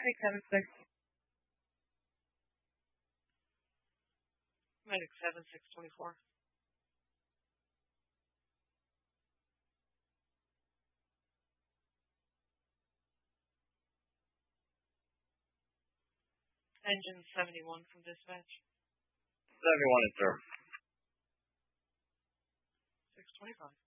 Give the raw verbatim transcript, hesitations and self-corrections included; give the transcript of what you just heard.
Medic seven six. Medic seven six twenty-four. Engine seventy-one from dispatch. seventy-one is sir. six twenty-five.